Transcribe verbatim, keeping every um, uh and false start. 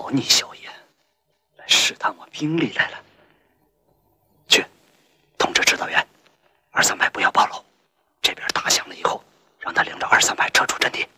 保你萧炎，来试探我兵力来了。去，通知指导员，二三排不要暴露。这边打响了以后，让他领着二三排撤出阵地。